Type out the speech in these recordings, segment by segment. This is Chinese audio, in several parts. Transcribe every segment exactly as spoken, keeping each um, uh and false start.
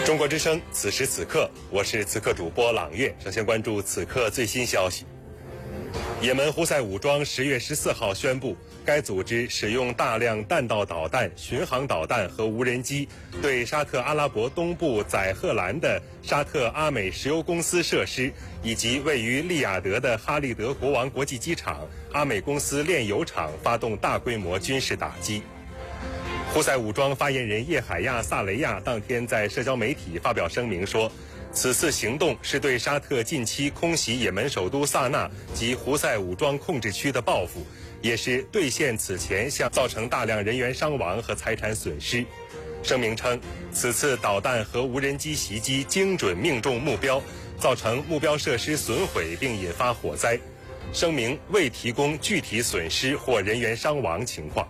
中国之声，此时此刻，我是此刻主播朗月。首先关注此刻最新消息。也门胡塞武装十月十四号宣布，该组织使用大量弹道导弹、巡航导弹和无人机，对沙特阿拉伯东部载荷兰的沙特阿美石油公司设施，以及位于利雅得的哈利德国王国际机场、阿美公司炼油厂发动大规模军事打击。胡塞武装发言人叶海亚·萨雷亚当天在社交媒体发表声明说，此次行动是对沙特近期空袭也门首都萨那及胡塞武装控制区的报复，也是兑现此前向造成大量人员伤亡和财产损失。声明称，此次导弹和无人机袭击精准命中目标，造成目标设施损毁并引发火灾。声明未提供具体损失或人员伤亡情况。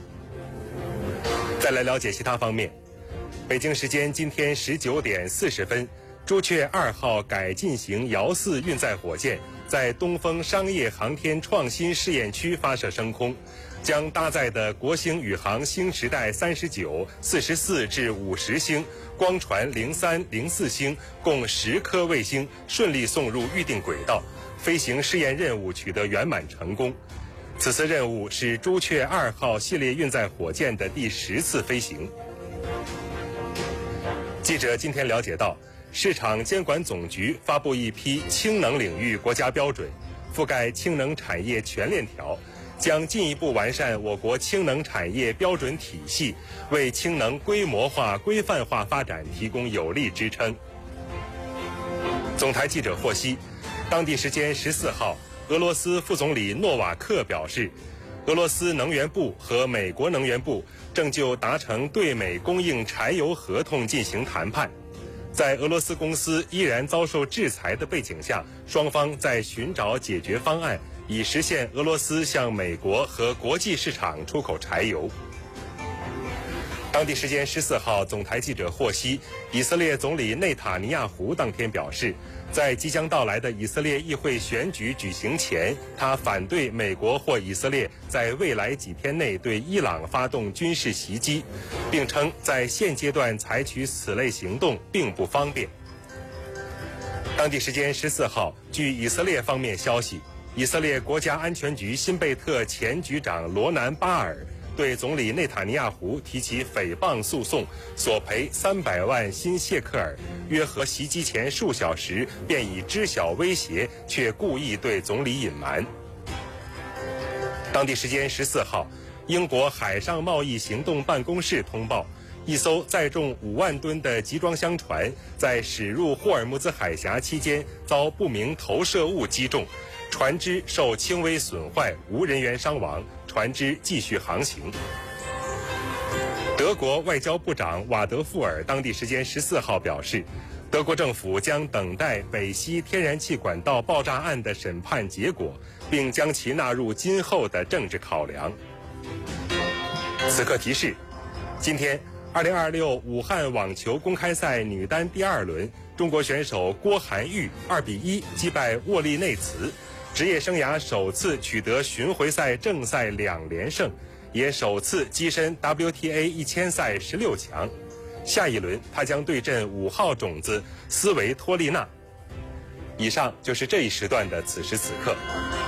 再来了解其他方面。北京时间今天十九点四十分，朱雀二号改进型遥四运载火箭在东风商业航天创新试验区发射升空，将搭载的国星宇航星时代三十九、四十四至五十星、光传零三、零四星共十颗卫星顺利送入预定轨道，飞行试验任务取得圆满成功。此次任务是朱雀二号系列运载火箭的第十次飞行。记者今天了解到，市场监管总局发布一批氢能领域国家标准，覆盖氢能产业全链条，将进一步完善我国氢能产业标准体系，为氢能规模化、规范化发展提供有力支撑。总台记者获悉，当地时间十四号，俄罗斯副总理诺瓦克表示，俄罗斯能源部和美国能源部正就达成对美供应柴油合同进行谈判。在俄罗斯公司依然遭受制裁的背景下，双方在寻找解决方案，以实现俄罗斯向美国和国际市场出口柴油。当地时间十四号，总台记者获悉，以色列总理内塔尼亚胡当天表示，在即将到来的以色列议会选举举行前，他反对美国或以色列在未来几天内对伊朗发动军事袭击，并称在现阶段采取此类行动并不方便。当地时间十四号，据以色列方面消息，以色列国家安全局辛贝特前局长罗南巴尔对总理内塔尼亚胡提起诽谤诉讼，索赔三百万新谢克尔，约合袭击前数小时便已知晓威胁，却故意对总理隐瞒。当地时间十四号，英国海上贸易行动办公室通报，一艘载重五万吨的集装箱船在驶入霍尔木兹海峡期间遭不明投射物击中，船只受轻微损坏，无人员伤亡，船只继续航行。德国外交部长瓦德富尔当地时间十四号表示，德国政府将等待北溪天然气管道爆炸案的审判结果，并将其纳入今后的政治考量。此刻提示，今天二零二六武汉网球公开赛女单第二轮，中国选手郭涵玉二比一击败沃利内茨，职业生涯首次取得巡回赛正赛两连胜，也首次跻身 W T A 一千赛十六强。下一轮他将对阵五号种子斯维托利娜。以上就是这一时段的此时此刻。